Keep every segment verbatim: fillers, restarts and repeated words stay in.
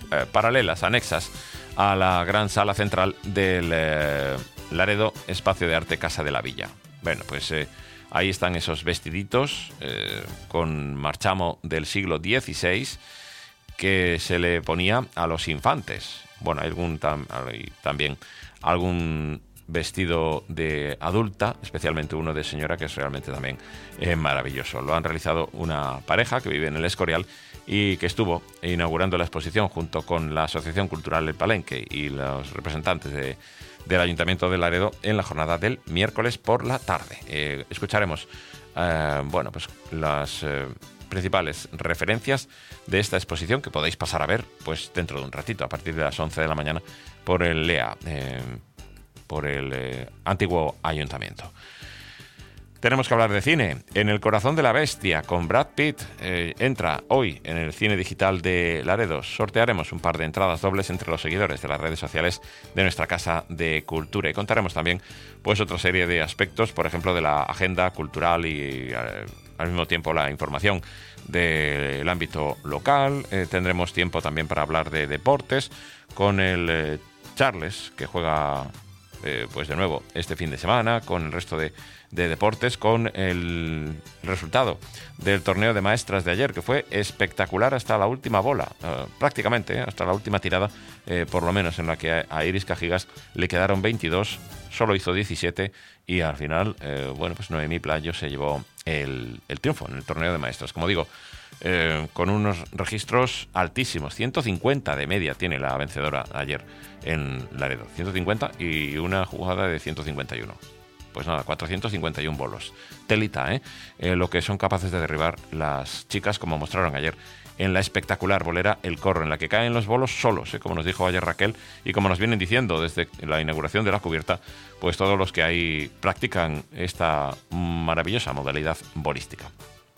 eh, paralelas, anexas a la gran sala central del eh, Laredo Espacio de Arte Casa de la Villa. Bueno, pues eh, ahí están esos vestiditos eh, con marchamo del siglo dieciséis que se le ponía a los infantes. Bueno, hay, algún tam, hay también algún vestido de adulta, especialmente uno de señora, que es realmente también eh, maravilloso. Lo han realizado una pareja que vive en el Escorial y que estuvo inaugurando la exposición junto con la Asociación Cultural El Palenque y los representantes de, del Ayuntamiento de Laredo en la jornada del miércoles por la tarde. Eh, escucharemos eh, bueno, pues las eh, principales referencias de esta exposición que podéis pasar a ver pues dentro de un ratito, a partir de las once de la mañana, por el L E A, eh, por el eh, antiguo ayuntamiento. Tenemos que hablar de cine. En el corazón de la bestia, con Brad Pitt, eh, entra hoy en el cine digital de Laredo. Sortearemos un par de entradas dobles entre los seguidores de las redes sociales de nuestra Casa de Cultura. Y contaremos también pues otra serie de aspectos, por ejemplo, de la agenda cultural y eh, al mismo tiempo la información del ámbito local. Eh, tendremos tiempo también para hablar de deportes con el eh, Charles, que juega eh, pues de nuevo este fin de semana, con el resto de de deportes, con el resultado del torneo de maestras de ayer, que fue espectacular hasta la última bola, uh, prácticamente, ¿eh? hasta la última tirada, eh, por lo menos, en la que a, a Iris Cajigas le quedaron veintidós, solo hizo diecisiete, y al final, eh, bueno, pues Noemí Playo se llevó el, el triunfo en el torneo de maestras. Como digo, eh, con unos registros altísimos, ciento cincuenta de media tiene la vencedora ayer en Laredo, ciento cincuenta y una jugada de ciento cincuenta y uno. Pues nada, cuatrocientos cincuenta y uno bolos. Telita, ¿eh? ¿eh? Lo que son capaces de derribar las chicas, como mostraron ayer en la espectacular bolera El Corro, en la que caen los bolos solos, ¿eh? Como nos dijo ayer Raquel, y como nos vienen diciendo desde la inauguración de la cubierta, pues todos los que ahí practican esta maravillosa modalidad bolística.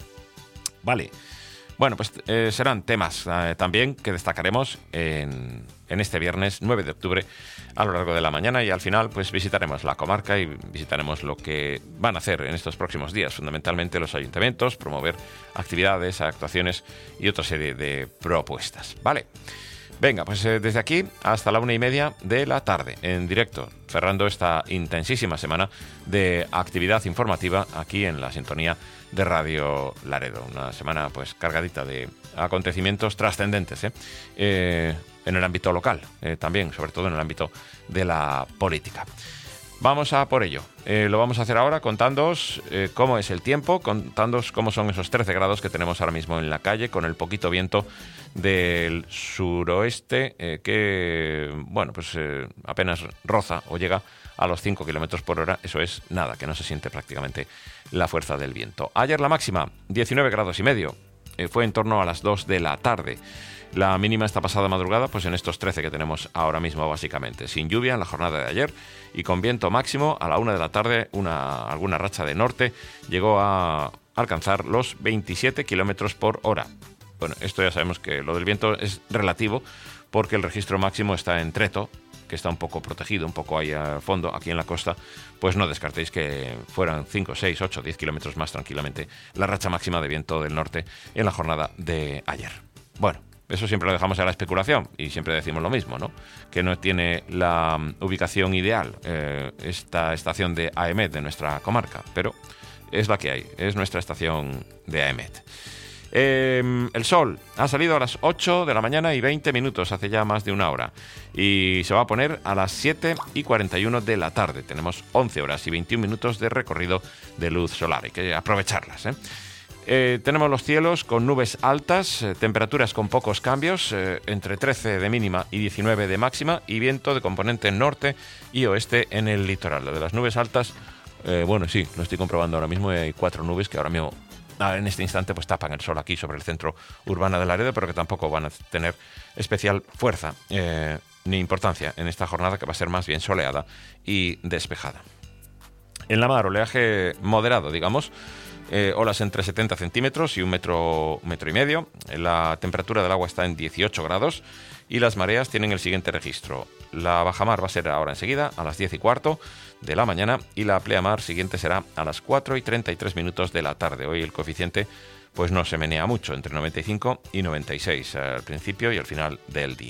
Vale. Bueno, pues eh, serán temas eh, también que destacaremos en, en este viernes nueve de octubre a lo largo de la mañana, y al final pues visitaremos la comarca y visitaremos lo que van a hacer en estos próximos días, fundamentalmente los ayuntamientos, promover actividades, actuaciones y otra serie de propuestas. Vale. Venga, pues eh, desde aquí hasta la una y media de la tarde, en directo, cerrando esta intensísima semana de actividad informativa aquí en la sintonía de Radio Laredo. Una semana pues cargadita de acontecimientos trascendentes ¿eh? Eh, en el ámbito local, eh, también, sobre todo en el ámbito de la política. Vamos a por ello. Eh, lo vamos a hacer ahora contándoos eh, cómo es el tiempo, contándoos cómo son esos trece grados que tenemos ahora mismo en la calle, con el poquito viento del suroeste eh, que, bueno, pues eh, apenas roza o llega a los cinco kilómetros por hora. Eso es nada, que no se siente prácticamente la fuerza del viento. Ayer la máxima, diecinueve grados y medio, eh, fue en torno a las dos de la tarde. La mínima esta pasada madrugada, pues en estos trece que tenemos ahora mismo básicamente. Sin lluvia en la jornada de ayer y con viento máximo a la una de la tarde, una, alguna racha de norte llegó a alcanzar los veintisiete kilómetros por hora. Bueno, esto ya sabemos que lo del viento es relativo porque el registro máximo está en Treto, que está un poco protegido, un poco ahí al fondo, aquí en la costa. Pues no descartéis que fueran cinco, seis, ocho, diez kilómetros más tranquilamente la racha máxima de viento del norte en la jornada de ayer. Bueno, eso siempre lo dejamos a la especulación y siempre decimos lo mismo, ¿no? Que no tiene la ubicación ideal eh, esta estación de A E M E T de nuestra comarca, pero es la que hay, es nuestra estación de A E M E T. Eh, el sol ha salido a las ocho de la mañana y veinte minutos, hace ya más de una hora, y se va a poner a las siete y cuarenta y uno de la tarde. Tenemos once horas y veintiún minutos de recorrido de luz solar, hay que aprovecharlas, ¿eh? Eh, tenemos los cielos con nubes altas, eh, temperaturas con pocos cambios, eh, entre trece de mínima y diecinueve de máxima, y viento de componente norte y oeste en el litoral. Lo de las nubes altas, eh, bueno, sí, lo estoy comprobando ahora mismo. Hay cuatro nubes que ahora mismo, en este instante, pues tapan el sol aquí sobre el centro urbano de Laredo, pero que tampoco van a tener especial fuerza eh, ni importancia en esta jornada, que va a ser más bien soleada y despejada. En la mar, oleaje moderado, digamos. Eh, olas entre setenta centímetros y un metro, un metro y medio. La temperatura del agua está en dieciocho grados y las mareas tienen el siguiente registro. La bajamar va a ser ahora enseguida a las diez y cuarto de la mañana y la pleamar siguiente será a las cuatro y treinta y tres minutos de la tarde. Hoy el coeficiente pues no se menea mucho, entre noventa y cinco y noventa y seis al principio y al final del día.